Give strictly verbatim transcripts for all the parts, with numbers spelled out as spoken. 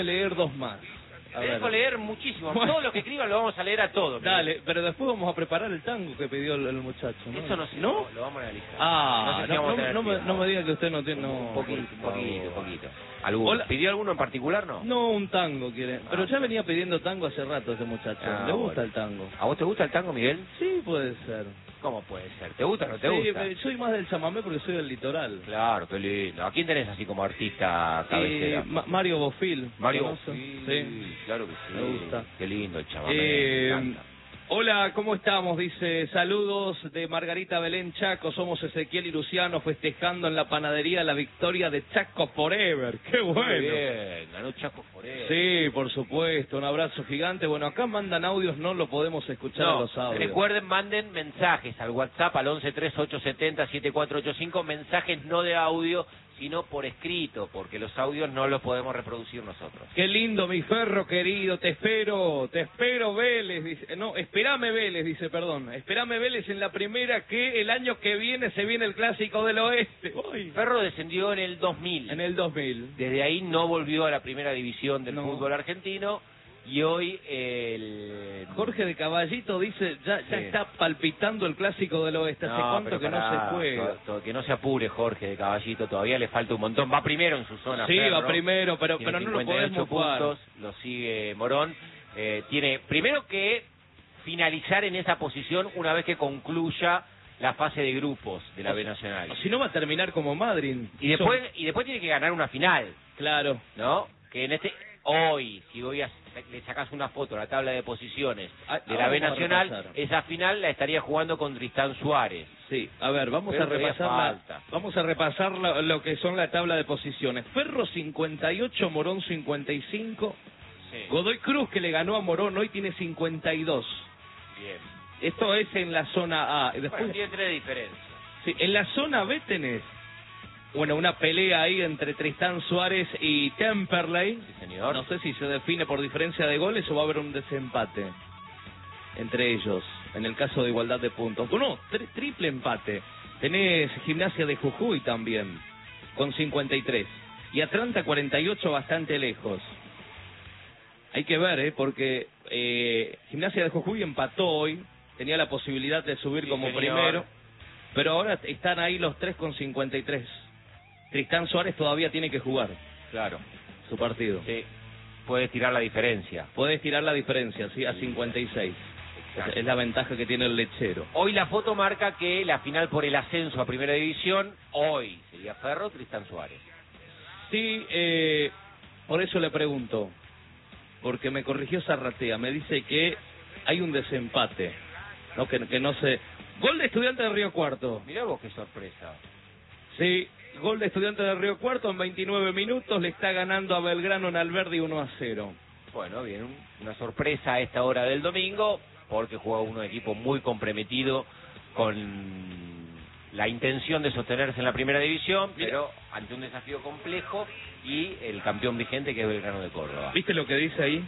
leer dos más. A Te dejo ver. leer muchísimo. Bueno. Todo lo que escriban lo vamos a leer a todos. Dale, pero después vamos a preparar el tango que pidió el, el muchacho, ¿no? Eso no sé, ¿No? lo vamos a analizar. Ah, sé si no, vamos a no, tener no me, tiempo. no me diga que usted no tiene... No, Un poquito, por un poquito, favor. un poquito. ¿Alguno? Hola. ¿Pidió alguno en particular, no? No, un tango quiere. Pero Ah, ya venía pidiendo tango hace rato ese muchacho. Ah, ¿Le gusta bueno. el tango? ¿A vos te gusta el tango, Miguel? Sí, puede ser. ¿Cómo puede ser? ¿Te gusta o no te Sí, gusta? eh, soy más del chamamé porque soy del litoral. Claro, qué lindo. ¿A quién tenés así como artista cabecera? Eh, Ma- Mario Bofil. Mario. ¿conoce? Sí, Sí. claro que sí. Me gusta. Qué lindo el chamamé. Eh, me encanta. Hola, ¿cómo estamos? Dice, saludos de Margarita Belén Chaco, somos Ezequiel y Luciano festejando en la panadería la victoria de Chaco Forever. ¡Qué Muy bueno! bien, ganó Chaco Forever. Sí, por supuesto, un abrazo gigante. Bueno, acá mandan audios, no lo podemos escuchar a No, los audios. recuerden, manden mensajes al WhatsApp al once tres ocho siete cero siete cuatro ocho cinco, mensajes no de audio, sino por escrito, porque los audios no los podemos reproducir nosotros. Qué lindo, mi Ferro querido, te espero, te espero Vélez, dice, no, espérame Vélez, dice, perdón, espérame Vélez en la primera que el año que viene se viene el Clásico del Oeste. Uy. Ferro descendió en el dos mil. En el dos mil. Desde ahí no volvió a la primera división del No. fútbol argentino y hoy el... Jorge de Caballito dice, ya, ya Sí. está palpitando el Clásico del Oeste, ¿hace cuánto pero que pará, no se juega? to- to- que no se apure Jorge de Caballito, todavía le falta un montón. Va primero en su zona. Sí, Ferro. va primero, pero, Tiene pero no lo cincuenta y ocho podemos jugar. puntos, lo sigue Morón. Eh, tiene primero que finalizar en esa posición una vez que concluya la fase de grupos de la B Nacional. Si no va a terminar como Madrid. Y después y después tiene que ganar una final, Claro. ¿no? Que en este hoy, si hoy as- le sacas una foto a la tabla de posiciones Ah, de la B vamos a Nacional, repasar. esa final la estaría jugando con Tristán Suárez. Sí, a ver, vamos Pero a todavía repasar la- falta. vamos a repasar la- lo que son la tabla de posiciones. Ferro cincuenta y ocho, Morón cincuenta y cinco. Sí. Godoy Cruz, que le ganó a Morón, hoy tiene cincuenta y dos. Bien. Esto es en la zona A. Y después, Bueno, tiene tres diferencias. sí, en la zona B tenés, bueno, una pelea ahí entre Tristán Suárez y Temperley. Sí, señor. No sé si se define por diferencia de goles o va a haber un desempate entre ellos, en el caso de igualdad de puntos. No, tri- triple empate. Tenés Gimnasia de Jujuy también, con cincuenta y tres. Y Atlanta cuarenta y ocho, bastante lejos. Hay que ver, ¿eh? Porque eh, Gimnasia de Jujuy empató hoy, tenía la posibilidad de subir Sí, como señor. primero, pero ahora están ahí los tres con cincuenta y tres. Tristán Suárez todavía tiene que jugar Claro. su partido. Sí. Puede tirar la diferencia. Puede estirar la diferencia, sí, a cincuenta y seis. Exacto. Es, es la ventaja que tiene el lechero. Hoy la foto marca que la final por el ascenso a Primera División, hoy sería Ferro, Tristán Suárez. Sí, eh, por eso le pregunto, porque me corrigió Zarratea, me dice que hay un desempate, no que, que no se... Gol de Estudiantes de Río Cuarto. Mirá vos qué sorpresa. Sí, gol de Estudiantes de Río Cuarto en veintinueve minutos, le está ganando a Belgrano en Alberdi uno a cero. Bueno, bien, un- una sorpresa a esta hora del domingo, porque juega un equipo muy comprometido con la intención de sostenerse en la Primera División, Mira. pero ante un desafío complejo y el campeón vigente que es Belgrano de Córdoba. ¿Viste lo que dice ahí?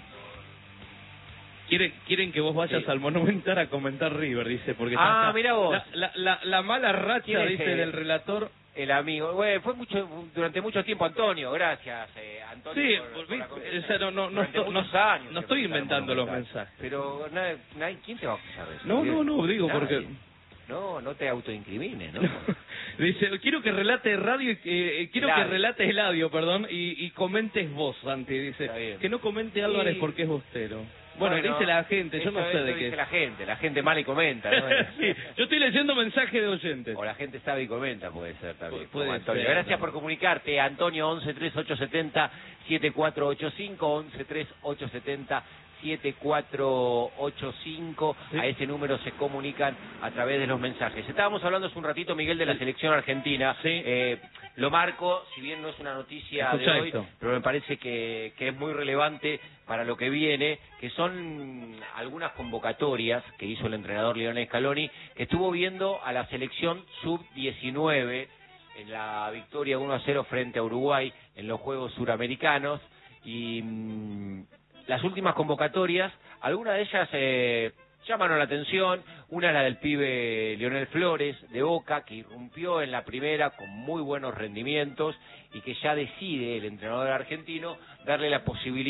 Quieren, quieren que vos vayas Sí. al Monumental a comentar River, dice, porque Ah, está- mira vos. La, la, la, la mala ¿Quién racha, es dice, el- del relator. El amigo, bueno, fue mucho durante mucho tiempo Antonio, gracias eh, Antonio. Sí, por- pues, por la viste, confianza. o sea, no- no- no Durante esto- muchos no- años no se estoy fue inventando los Monumental. mensajes. Pero nadie, nadie- ¿quién te va a acusar de eso? No, Miguel? no, no, digo, Nadie. porque- No, no te autoincrimines, ¿no? Dice, quiero que relate radio, y que- eh, quiero que Eladio. relates Eladio, perdón, y, y comentes vos, Santi. Dice, Está bien. que no comente Álvarez Sí. porque es bostero. Bueno, dice la gente, yo eso- no sé eso de dice qué. la gente, la gente mala y comenta, ¿no? Sí, yo estoy leyendo mensajes de oyentes. O la gente sabe y comenta, puede ser también. Pu- puede como Antonio. ser, Gracias ¿no? por comunicarte, Antonio, once tres ocho siete cero siete cuatro ocho cinco, once tres ocho siete cero siete cuatro ocho cinco. Sí. A ese número se comunican a través de los mensajes. Estábamos hablando hace un ratito, Miguel, de la selección argentina. Sí. Eh, lo marco, si bien no es una noticia Escucha de hoy, esto. pero me parece que, que es muy relevante para lo que viene, que son algunas convocatorias que hizo el entrenador Lionel Scaloni, que estuvo viendo a la selección sub diecinueve en la victoria uno a cero frente a Uruguay en los Juegos Suramericanos, y mm, las últimas convocatorias, algunas de ellas eh, llamaron la atención. Una es la del pibe Lionel Flores de Boca, que irrumpió en la primera con muy buenos rendimientos y que ya decide el entrenador argentino darle la posibilidad